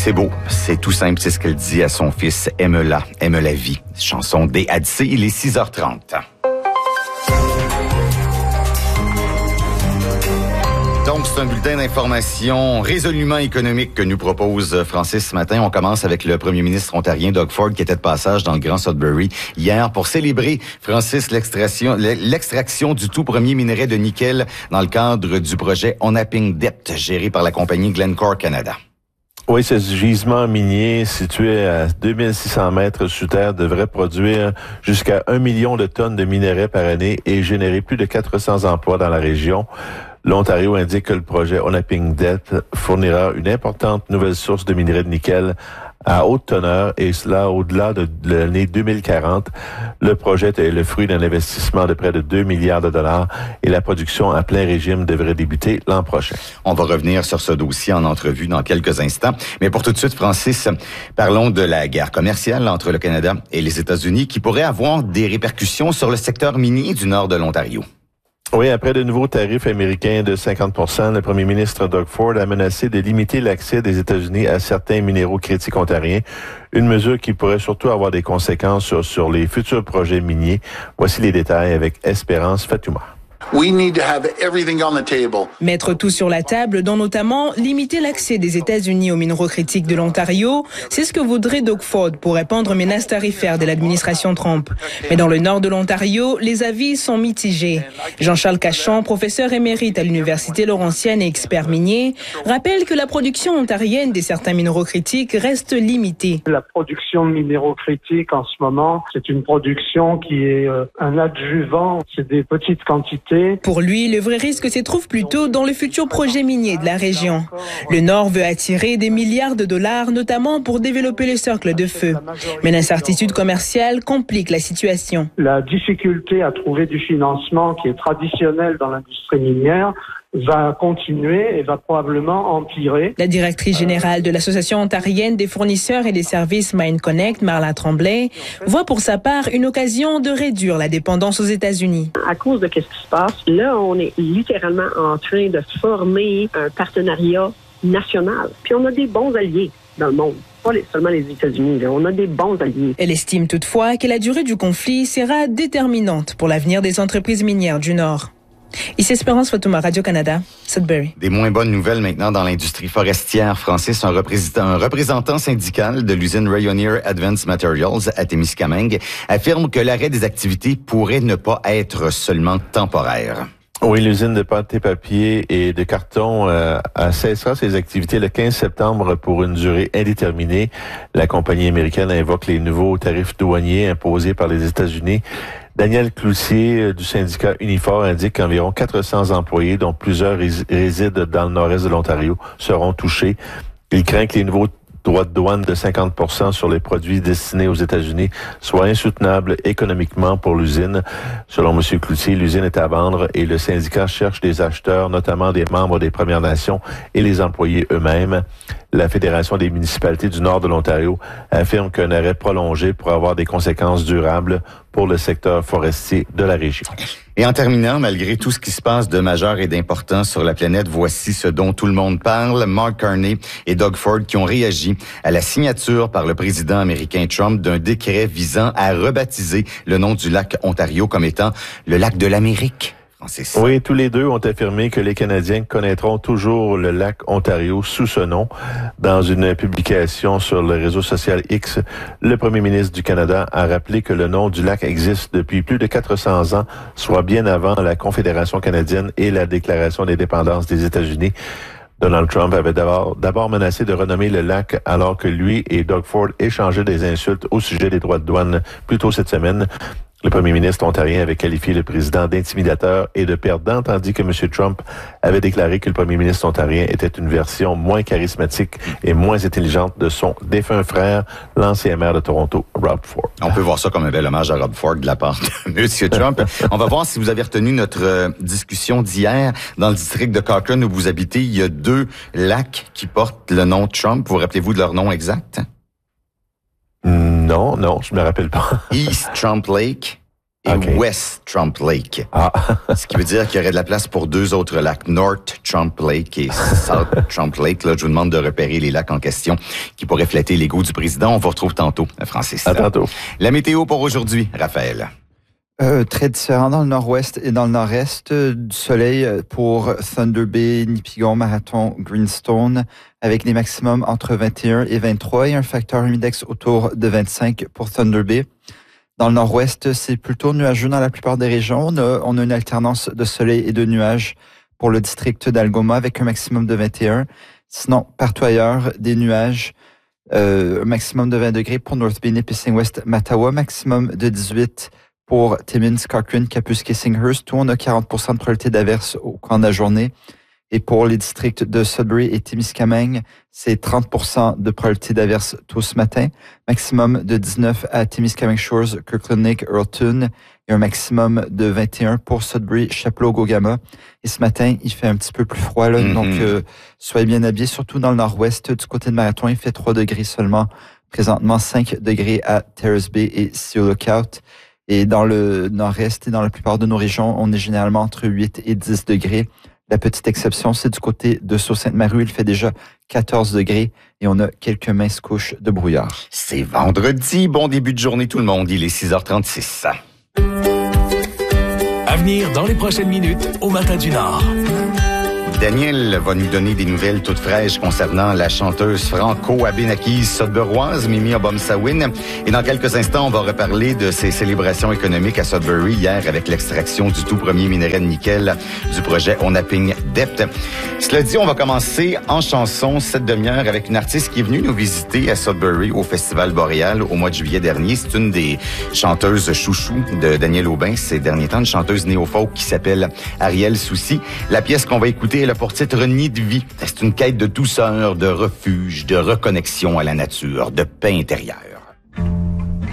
C'est beau, c'est tout simple, c'est ce qu'elle dit à son fils. Aime-la, aime la vie. Chanson des Hadisé, il est 6h30. Donc, c'est un bulletin d'information résolument économique que nous propose Francis ce matin. On commence avec le premier ministre ontarien Doug Ford qui était de passage dans le Grand Sudbury hier pour célébrer, Francis, l'extraction du tout premier minerai de nickel dans le cadre du projet Onaping Depth géré par la compagnie Glencore Canada. Oui, ce gisement minier situé à 2600 mètres sous terre devrait produire jusqu'à 1 million de tonnes de minerais par année et générer plus de 400 emplois dans la région. L'Ontario indique que le projet Onaping Depth fournira une importante nouvelle source de minerais de nickel à haute teneur et cela au-delà de l'année 2040. Le projet est le fruit d'un investissement de près de 2 milliards de dollars et la production à plein régime devrait débuter l'an prochain. On va revenir sur ce dossier en entrevue dans quelques instants. Mais pour tout de suite, Francis, parlons de la guerre commerciale entre le Canada et les États-Unis qui pourrait avoir des répercussions sur le secteur minier du nord de l'Ontario. Oui, après de nouveaux tarifs américains de 50%, le premier ministre Doug Ford a menacé de limiter l'accès des États-Unis à certains minéraux critiques ontariens, une mesure qui pourrait surtout avoir des conséquences sur les futurs projets miniers. Voici les détails avec Espérance Fatouma. We need to have everything on the table. Mettre tout sur la table, dont notamment limiter l'accès des États-Unis aux minéraux critiques de l'Ontario, c'est ce que voudrait Doug Ford pour répondre aux menaces tarifaires de l'administration Trump. Mais dans le nord de l'Ontario, les avis sont mitigés. Jean-Charles Cachon, professeur émérite à l'Université Laurentienne et expert minier, rappelle que la production ontarienne de certains minéraux critiques reste limitée. La production de minéraux critiques en ce moment, c'est une production qui est un adjuvant, c'est des petites quantités. Pour lui, le vrai risque se trouve plutôt dans le futur projet minier de la région. Le Nord veut attirer des milliards de dollars, notamment pour développer le cercle de feu. Mais l'incertitude commerciale complique la situation. La difficulté à trouver du financement qui est traditionnel dans l'industrie minière va continuer et va probablement empirer. La directrice générale de l'Association ontarienne des fournisseurs et des services Mine Connect, Marla Tremblay, voit pour sa part une occasion de réduire la dépendance aux États-Unis. À cause de ce qui se passe, là, on est littéralement en train de former un partenariat national. Puis on a des bons alliés dans le monde. Pas seulement les États-Unis, on a des bons alliés. Elle estime toutefois que la durée du conflit sera déterminante pour l'avenir des entreprises minières du Nord. Ici Espérance Fatouma, Radio-Canada, Sudbury. Des moins bonnes nouvelles maintenant dans l'industrie forestière. Francis, un représentant syndical de l'usine Rayonier Advanced Materials à Témiscamingue, affirme que l'arrêt des activités pourrait ne pas être seulement temporaire. Oui, l'usine de pâte et papier et de carton cessera ses activités le 15 septembre pour une durée indéterminée. La compagnie américaine invoque les nouveaux tarifs douaniers imposés par les États-Unis. Daniel Cloutier du syndicat Unifor indique qu'environ 400 employés, dont plusieurs résident dans le nord-est de l'Ontario, seront touchés. Il craint que les nouveaux droits de douane de 50% sur les produits destinés aux États-Unis soient insoutenables économiquement pour l'usine. Selon M. Cloutier, l'usine est à vendre et le syndicat cherche des acheteurs, notamment des membres des Premières Nations et les employés eux-mêmes. La Fédération des municipalités du nord de l'Ontario affirme qu'un arrêt prolongé pourrait avoir des conséquences durables pour le secteur forestier de la région. Et en terminant, malgré tout ce qui se passe de majeur et d'important sur la planète, voici ce dont tout le monde parle. Mark Carney et Doug Ford qui ont réagi à la signature par le président américain Trump d'un décret visant à rebaptiser le nom du lac Ontario comme étant le lac de l'Amérique. Oui, tous les deux ont affirmé que les Canadiens connaîtront toujours le lac Ontario sous ce nom. Dans une publication sur le réseau social X, le premier ministre du Canada a rappelé que le nom du lac existe depuis plus de 400 ans, soit bien avant la Confédération canadienne et la Déclaration d'indépendance des États-Unis. Donald Trump avait d'abord menacé de renommer le lac alors que lui et Doug Ford échangeaient des insultes au sujet des droits de douane plus tôt cette semaine. Le premier ministre ontarien avait qualifié le président d'intimidateur et de perdant, tandis que M. Trump avait déclaré que le premier ministre ontarien était une version moins charismatique et moins intelligente de son défunt frère, l'ancien maire de Toronto, Rob Ford. On peut voir ça comme un bel hommage à Rob Ford de la part de M. Trump. On va voir si vous avez retenu notre discussion d'hier. Dans le district de Cochrane où vous habitez, il y a 2 lacs qui portent le nom de Trump. Vous rappelez-vous de leur nom exact? Non, je me rappelle pas. East Trump Lake et West Trump Lake. Ce qui veut dire qu'il y aurait de la place pour 2 autres lacs, North Trump Lake et South Trump Lake. Là, je vous demande de repérer les lacs en question qui pourraient flatter l'ego du président. On vous retrouve tantôt, Francis. À tantôt. La météo pour aujourd'hui, Raphaël. Très différent dans le nord-ouest et dans le nord-est. Du soleil pour Thunder Bay, Nipigon, Marathon, Greenstone, avec des maximums entre 21 et 23 et un facteur humidex autour de 25 pour Thunder Bay. Dans le nord-ouest, c'est plutôt nuageux dans la plupart des régions. On a une alternance de soleil et de nuages pour le district d'Algoma avec un maximum de 21. Sinon, partout ailleurs, des nuages, un maximum de 20 degrés pour North Bay, Nipissing West, Mattawa, maximum de 18 pour Timmins, Cochrane, Kapuskasing, Singhurst, où on a 40% de probabilité d'averse au cours de la journée. Et pour les districts de Sudbury et Témiscamingue, c'est 30% de probabilité d'averse tôt ce matin. Maximum de 19 à Témiscamingue Shores, Kirkland Lake, Earlton. Et un maximum de 21 pour Sudbury, Chapleau, Gogama. Et ce matin, il fait un petit peu plus froid, là. Donc, soyez bien habillés, surtout dans le nord-ouest. Du côté de Marathon, il fait 3 degrés seulement. Présentement, 5 degrés à Terrace Bay et Seal Lookout. Et dans le nord-est et dans la plupart de nos régions, on est généralement entre 8 et 10 degrés. La petite exception, c'est du côté de Sault-Sainte-Marie. Il fait déjà 14 degrés et on a quelques minces couches de brouillard. C'est vendredi. Bon début de journée tout le monde. Il est 6h36. À venir dans les prochaines minutes au Matin du Nord. Daniel va nous donner des nouvelles toutes fraîches concernant la chanteuse franco-abénakise sudburoise Mimi Obomsawin. Et dans quelques instants, on va reparler de ces célébrations économiques à Sudbury hier avec l'extraction du tout premier minerai de nickel du projet Onaping Depth. Cela dit, on va commencer en chanson cette demi-heure avec une artiste qui est venue nous visiter à Sudbury au Festival Boréal au mois de juillet dernier. C'est une des chanteuses chouchous de Daniel Aubin ces derniers temps, une chanteuse néo-folk qui s'appelle Ariel Soucy. La pièce qu'on va écouter, elle a pour titre Nid de vie. C'est une quête de douceur, de refuge, de reconnexion à la nature, de paix intérieure.